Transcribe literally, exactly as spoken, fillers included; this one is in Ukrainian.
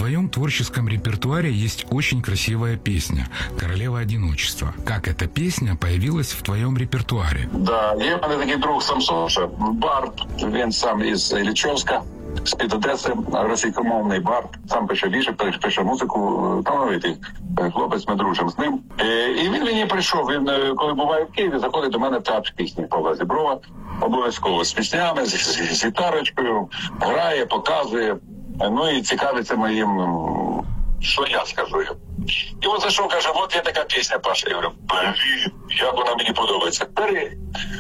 твоем творческом репертуаре есть очень красивая песня «Королева одиночества». Как эта песня появилась в твоем репертуаре? Да, є в мене такий друг Самсон, Барт, він сам із Іллічовська, з-під Одеси, російськомовний Барт, сам пише вірші, пише музику, талановитий хлопець, ми дружимо з ним. І він мені прийшов, він, коли буває в Києві, заходить до мене в театр пісні Павла Зіброва, обов'язково з піснями, з, з, з гітарочкою, грає, показує, ну і цікавиться моїм, що я скажу. І от зайшов, каже, от є така пісня, Паша. Я говорю, блін, як вона мені подобається. Бери.